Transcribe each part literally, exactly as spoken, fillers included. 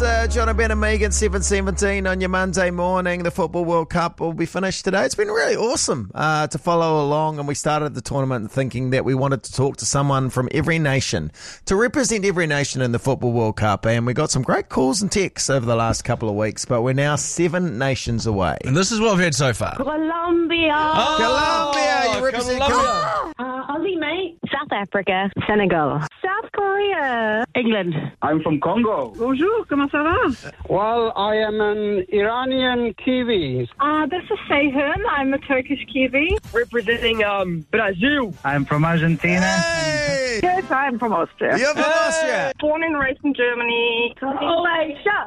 uh, John Ben and Megan, seven seventeen on your Monday morning. The Football World Cup will be finished today. It's been really awesome uh, to follow along, and we started the tournament thinking that we wanted to talk to someone from every nation to represent every nation in the Football World Cup, and we got some great calls and texts over the last couple of weeks, but we're now seven nations away. And this is what we've had so far. Colombia. Oh, Colombia, you represent Colombia. Uh, Aussie, mate. South Africa. Senegal. South Korea. England. I'm from Congo. Bonjour, comment ça va? Well, I am an Iranian Kiwi. Uh, this is Seyhun. I'm a Turkish Kiwi. Representing um, Brazil. I'm from Argentina. Hey! Yes, I'm from Austria. You're from Austria. Born and raised in Germany. Croatia.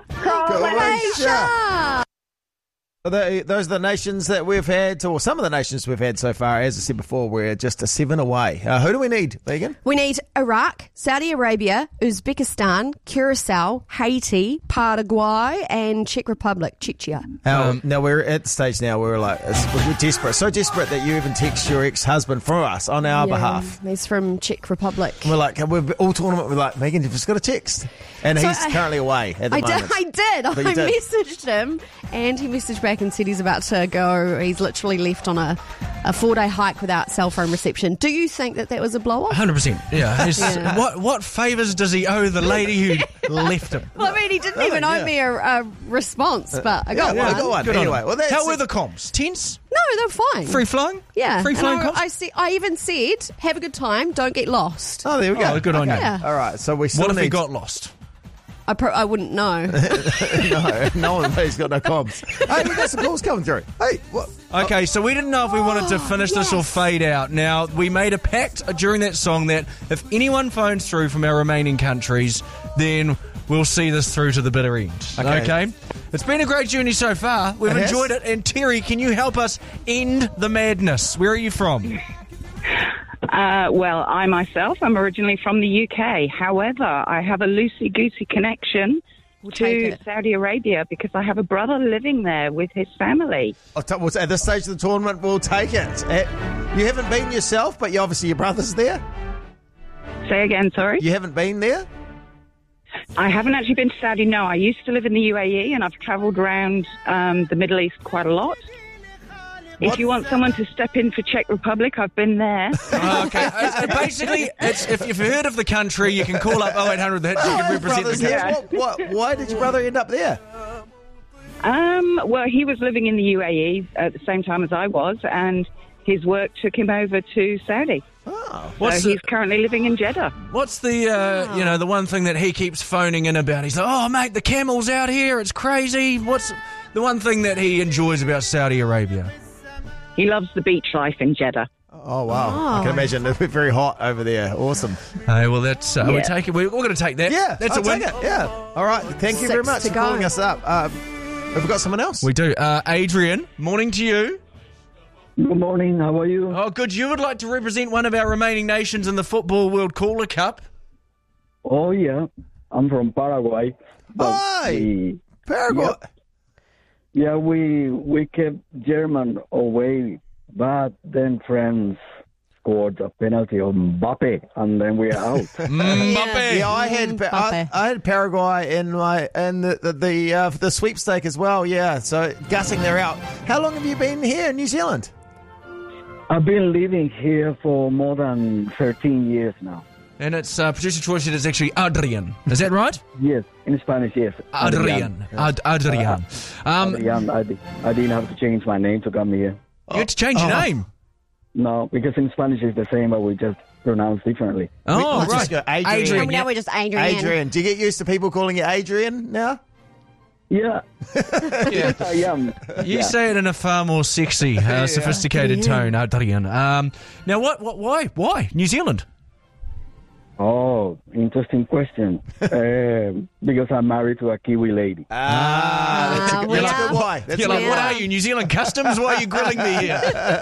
Croatia. The, those are the nations that we've had, or some of the nations we've had so far. As I said before, we're just a seven away. Uh, who do we need, Megan? We need Iraq, Saudi Arabia, Uzbekistan, Curacao, Haiti, Paraguay, and Czech Republic, Czechia. Um, now, we're at the stage now where we're like, it's, we're desperate. So desperate that you even text your ex-husband for us on our Yeah, behalf. He's from Czech Republic. We're like, we're all tournament, we're like, Megan, you've just got a text. And So he's I- currently away at the I moment. did, I did. But I you did. messaged him, and he messaged back and said he's about to go. He's literally left on a, a four-day hike without cell phone reception. Do you think that that was a blow-off? one hundred percent. Yeah. It's- Yeah. What what favours does he owe the lady who left him? Well, I mean, he didn't Really? even owe Yeah. me a, a response, but I Yeah, got well, one. I got one. Good on Anyway, him. well, that's How were the comms? Tense? No, they're fine. Free flowing? Yeah. Free And flowing I, comms? I, see, I even said, have a good time, don't get lost. Oh, there we go. Oh, good on Okay. you. Yeah. All right, so we still What if need... he got lost? I, pro- I wouldn't know. no, no one, he's got no comms. Hey, we got some calls coming through. Hey, what? Okay, so we didn't know if we wanted to finish this or fade out. Now, we made a pact during that song that if anyone phones through from our remaining countries, then we'll see this through to the bitter end. Okay. Okay? It's been a great journey so far. We've It has. enjoyed it. And Terry, can you help us end the madness? Where are you from? Uh, well, I myself am originally from the U K. However, I have a loosey-goosey connection We'll take to it. Saudi Arabia because I have a brother living there with his family. I'll t- well, at this stage of the tournament, we'll take it. Uh, You haven't been yourself, but you obviously your brother's there. Say again, sorry? You haven't been there? I haven't actually been to Saudi, no. I used to live in the U A E and I've travelled around um, the Middle East quite a lot. What? If you want someone to step in for Czech Republic, I've been there. Oh, okay. Uh, basically, it's, if you've heard of the country, you can call up oh eight hundred that you can represent Brother's the there. country. What, what, why did your brother end up there? Um, well, he was living in the U A E at the same time as I was, and his work took him over to Saudi. Oh. What's so the- he's currently living in Jeddah. What's the, uh, you know, the one thing that he keeps phoning in about? He's like, oh, mate, the camels out here, it's crazy. What's the one thing that he enjoys about Saudi Arabia? He loves the beach life in Jeddah. Oh, wow. I can imagine it'll be very hot over there. Awesome. Hey, well, that's, uh, we Yeah. take it. We're, we're going to take that. Yeah, That's I'll a win. take it. Yeah. All right. Thank you very Six much to for go. calling us up. Um, have we got someone else? We do. Uh, Adrian, morning to you. Good morning. How are you? Oh, good. You would like to represent one of our remaining nations in the Football World Caller Cup. Oh, yeah. I'm from Paraguay. But Hi. we- Paraguay. Yep. Yeah, we we kept German away, but then France scored a penalty on Mbappe, and then we are out. Mbappe. Yeah, I had I, Mbappe. I had Paraguay in my in the the the, uh, the sweepstake as well. Yeah, so gutting they're out. How long have you been here in New Zealand? I've been living here for more than thirteen years now. And it's uh, producer Troy said it's actually Adrian. Is that right? Yes, in Spanish, yes. Adrian. Ad- Adrian. Um, Adrian, I, di- I didn't have to change my name to come here. you had to change your Oh. name. No, because in Spanish it's the same, but we just pronounce differently. Oh, Let's right. just go Adrian. Adrian. now we're just Adrian. Adrian, do you get used to people calling you Adrian now? Yeah, Yeah. I am. You Yeah. say it in a far more sexy, uh, sophisticated tone, Adrian. Um, now, what, what? Why? Why? New Zealand? Oh, interesting question. um, because I'm married to a Kiwi lady. Ah, that's a, Ah, good- we that's a are. good why. That's You're a like, good what why. are you, New Zealand Customs? Why are you grilling me here?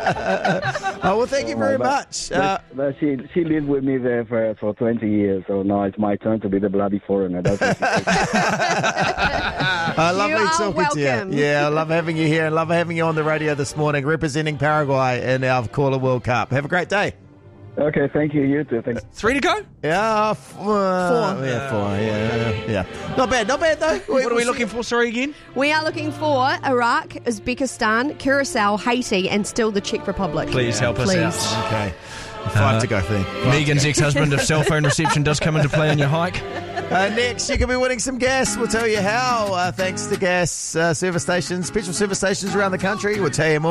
Oh, well, thank you very but- much. Uh, But, but she she lived with me there for for twenty years, so now it's my turn to be the bloody foreigner. That's what she said. I love You you are talking to welcome. you. Yeah, I love having you here and love having you on the radio this morning representing Paraguay in our Caller World Cup. Have a great day. Okay, thank you. You too. Thank you. Three to go? Yeah, f- uh, Four. Yeah, four. Yeah, yeah. Not bad, not bad though. What are we looking for? Sorry again. We are looking for Iraq, Uzbekistan, Curacao, Haiti, and still the Czech Republic. Please help us Please. out. Okay. Five Uh, to go, thing. Megan's ex-husband, if cell phone reception does come into play on your hike. Uh, next, you could be winning some gas. We'll tell you how. Uh, thanks to gas uh, service stations, petrol service stations around the country. We'll tell you more.